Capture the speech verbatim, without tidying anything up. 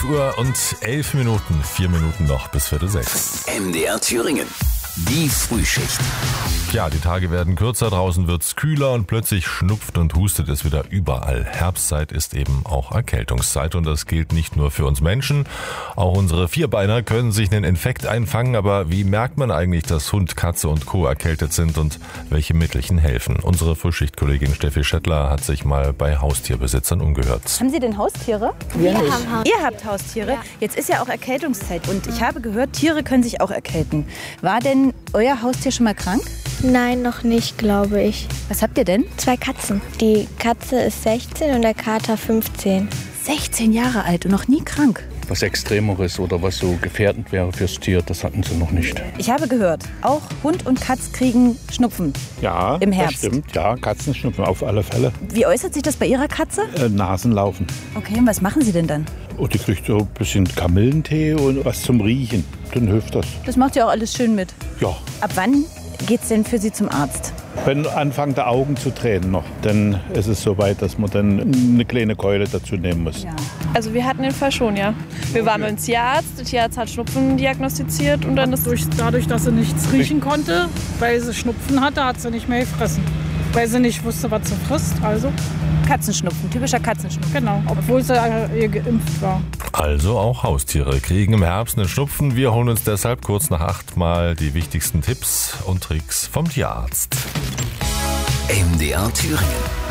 Uhr und elf Minuten, vier Minuten noch bis Viertel sechs. M D R Thüringen, die Frühschicht. Ja, die Tage werden kürzer, draußen wird's kühler und plötzlich schnupft und hustet es wieder überall. Herbstzeit ist eben auch Erkältungszeit und das gilt nicht nur für uns Menschen. Auch unsere Vierbeiner können sich einen Infekt einfangen, aber wie merkt man eigentlich, dass Hund, Katze und Co. erkältet sind und welche Mittelchen helfen? Unsere Frühschichtkollegin Steffi Schettler hat sich mal bei Haustierbesitzern umgehört. Haben Sie denn Haustiere? Wir haben Haustiere. Ihr habt Haustiere? Ja. Jetzt ist ja auch Erkältungszeit und ich habe gehört, Tiere können sich auch erkälten. War denn euer Haustier schon mal krank? Nein, noch nicht, glaube ich. Was habt ihr denn? Zwei Katzen. Die Katze ist sechzehn und der Kater fünfzehn. sechzehn Jahre alt und noch nie krank. Was Extremeres oder was so gefährdend wäre fürs Tier, das hatten sie noch nicht. Ich habe gehört, auch Hund und Katz kriegen Schnupfen. Ja, im Herbst. Das stimmt. Ja, Katzenschnupfen auf alle Fälle. Wie äußert sich das bei Ihrer Katze? Äh, Nasenlaufen. Okay, und was machen Sie denn dann? Und die kriegt so ein bisschen Kamillentee und was zum Riechen. Dann hilft das. Das macht ja auch alles schön mit. Ja. Ab wann geht's denn für Sie zum Arzt? Wenn anfangen die Augen zu tränen noch, dann ist es soweit, dass man dann eine kleine Keule dazu nehmen muss. Ja. Also wir hatten den Fall schon, ja. Wir waren beim Tierarzt, der Tierarzt hat Schnupfen diagnostiziert und dann ist... Durch, dadurch, dass sie nichts riechen konnte, weil sie Schnupfen hatte, hat sie nicht mehr gefressen. Weil sie nicht wusste, was sie frisst, also... Katzenschnupfen, typischer Katzenschnupfen. Genau, obwohl sie äh, geimpft war. Also auch Haustiere kriegen im Herbst einen Schnupfen. Wir holen uns deshalb kurz nach acht mal die wichtigsten Tipps und Tricks vom Tierarzt. M D R Thüringen.